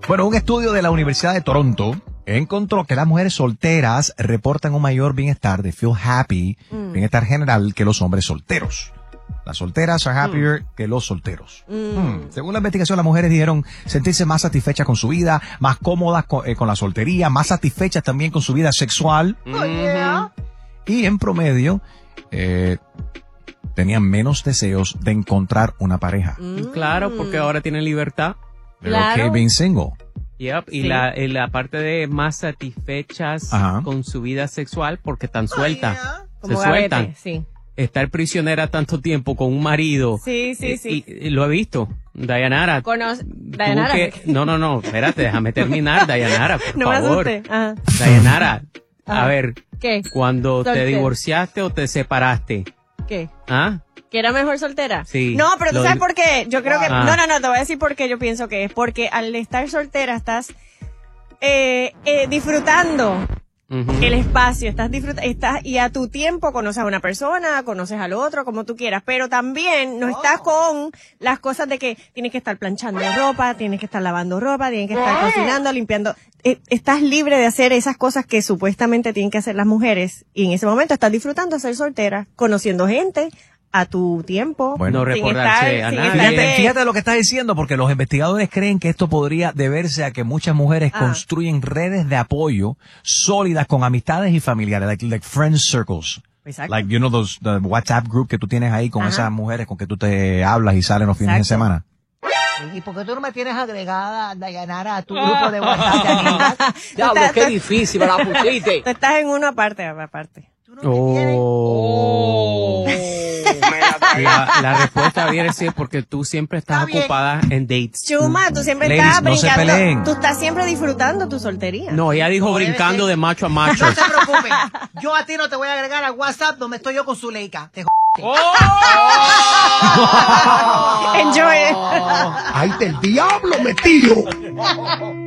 Bueno, un estudio de la Universidad de Toronto encontró que las mujeres solteras reportan un mayor bienestar, de feel happy, bienestar general, que los hombres solteros. Las solteras are happier que los solteros. Según la investigación, las mujeres dijeron sentirse más satisfechas con su vida, más cómodas con la soltería, más satisfechas también con su vida sexual. Y en promedio, tenían menos deseos de encontrar una pareja. Claro, porque ahora tienen libertad. Claro. Being single. Yep, y la parte de más satisfechas con su vida sexual porque están sueltas. Se sueltan. Sí. Estar prisionera tanto tiempo con un marido. Sí. Y lo he visto. Dayanara. Dayanara. No, espérate, déjame terminar, Dayanara, por no favor. Me asusté. Dayanara, a ver. ¿Qué? Cuando te divorciaste o te separaste. ¿Qué? ¿Ah? ¿Que era mejor soltera? Sí. No, pero ¿tú sabes por qué? Yo creo que... No, te voy a decir por qué yo pienso que es. Porque al estar soltera estás disfrutando el espacio, y a tu tiempo conoces a una persona, conoces al otro, como tú quieras, pero también no estás con las cosas de que tienes que estar planchando ropa, tienes que estar lavando ropa, tienes que estar cocinando, limpiando. Estás libre de hacer esas cosas que supuestamente tienen que hacer las mujeres, y en ese momento estás disfrutando de ser soltera, conociendo gente a tu tiempo. Bueno, no recordarse a nada. Fíjate lo que estás diciendo, porque los investigadores creen que esto podría deberse a que muchas mujeres construyen redes de apoyo sólidas con amistades y familiares, like friend circles. Exacto. Like, you know, the WhatsApp group que tú tienes ahí con esas mujeres con que tú te hablas y salen los fines de semana. ¿Y por qué tú no me tienes agregada, Dayanara, a tu grupo de WhatsApp de amigas? Diablo, qué difícil me la pusiste. Tú estás en uno aparte. ¿Tú no me tienes? La respuesta viene sí porque tú siempre estás ocupada en dates. Chuma, tú siempre Ladies, estás no se brincando. peleen. Tú estás siempre disfrutando tu soltería. No, ella dijo brincando de macho a macho. No se preocupen. Yo a ti no te voy a agregar al WhatsApp donde estoy yo con Zuleika. Te Enjoy it. ¡Ay, del diablo metido!